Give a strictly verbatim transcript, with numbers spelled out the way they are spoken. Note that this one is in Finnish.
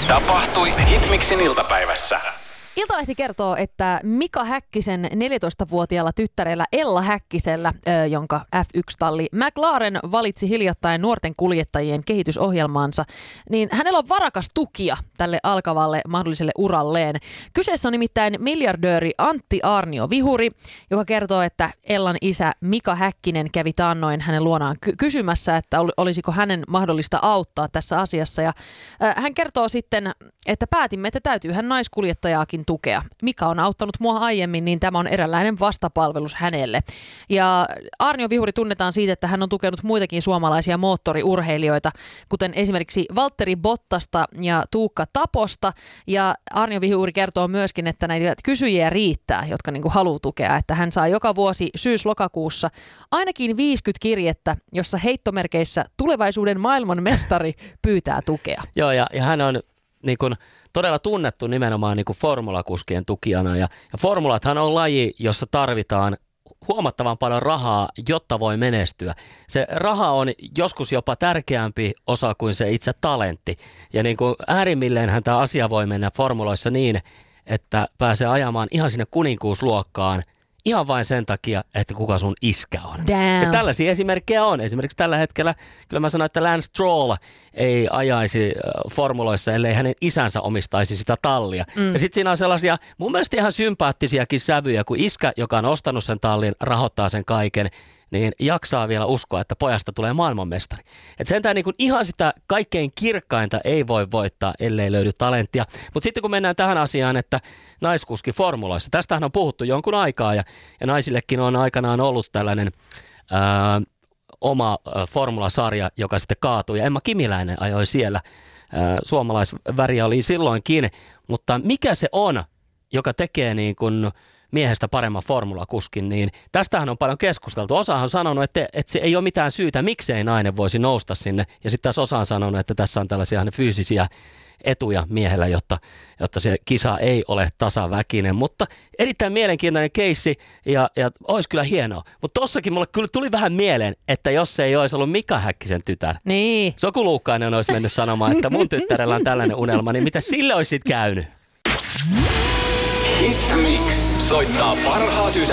Tapahtui Hitmixin iltapäivässä. Iltalehti kertoo, että Mika Häkkisen neljätoistavuotiaalla tyttärellä Ella Häkkisellä, jonka F yksi -talli McLaren valitsi hiljattain nuorten kuljettajien kehitysohjelmaansa, niin hänellä on varakas tukija tälle alkavalle mahdolliselle uralleen. Kyseessä on nimittäin miljardööri Antti Aarnio Vihuri, joka kertoo, että Ellan isä Mika Häkkinen kävi taannoin hänen luonaan ky- kysymässä, että olisiko hänen mahdollista auttaa tässä asiassa. Ja hän kertoo sitten, että päätimme, että täytyyhän naiskuljettajaakin tukea. Mika on auttanut mua aiemmin, niin tämä on eräänlainen vastapalvelus hänelle. Ja Aarnio Vihuri tunnetaan siitä, että hän on tukenut muitakin suomalaisia moottoriurheilijoita, kuten esimerkiksi Valtteri Bottasta ja Tuukka Taposta. Ja Aarnio Vihuri kertoo myöskin, että näitä kysyjiä riittää, jotka niin kuin haluaa tukea. Että hän saa joka vuosi syys-lokakuussa ainakin viisikymmentä kirjettä, jossa heittomerkeissä tulevaisuuden maailmanmestari pyytää tukea. Joo, ja, ja hän on niin kuin todella tunnettu nimenomaan niin kuin formulakuskien tukijana. Ja, ja formulathan on laji, jossa tarvitaan huomattavan paljon rahaa, jotta voi menestyä. Se raha on joskus jopa tärkeämpi osa kuin se itse talentti. Ja niin kuin äärimmilleenhän tämä asia voi mennä formuloissa niin, että pääsee ajamaan ihan sinne kuninkuusluokkaan ihan vain sen takia, että kuka sun iskä on. Damn. Ja tällaisia esimerkkejä on. Esimerkiksi tällä hetkellä, kyllä mä sanoin, että Lance Stroll ei ajaisi formuloissa, ellei hänen isänsä omistaisi sitä tallia. Mm. Ja sitten siinä on sellaisia mun mielestä ihan sympaattisiakin sävyjä, kun iskä, joka on ostanut sen tallin, rahoittaa sen kaiken, niin jaksaa vielä uskoa, että pojasta tulee maailmanmestari. Et sentään niin kuin ihan sitä kaikkein kirkkainta ei voi voittaa, ellei löydy talenttia. Mutta sitten kun mennään tähän asiaan, että naiskuski formuloissa, tästähän on puhuttu jonkun aikaa ja, ja naisillekin on aikanaan ollut tällainen ää, oma ää, formulasarja, joka sitten kaatui. Ja Emma Kimiläinen ajoi siellä. Ää, suomalaisväriä oli silloinkin, mutta mikä se on, joka tekee niin kuin miehestä paremman formulakuskin, niin tästähän on paljon keskusteltu. Osa on sanonut, että, että se ei ole mitään syytä, miksei nainen voisi nousta sinne. Ja sitten taas osa on sanonut, että tässä on tällaisia fyysisiä etuja miehellä, jotta, jotta se kisa ei ole tasaväkinen. Mutta erittäin mielenkiintoinen keissi ja, ja olisi kyllä hienoa. Mutta tossakin mulle kyllä tuli vähän mieleen, että jos se ei olisi ollut Mika Häkkisen tytär. Niin. Soku Luukkainen olisi mennyt sanomaan, että mun tyttärellä on tällainen unelma, niin mitä sille olisi sitten käynyt? Hitmix soittaa parhaat ysärit.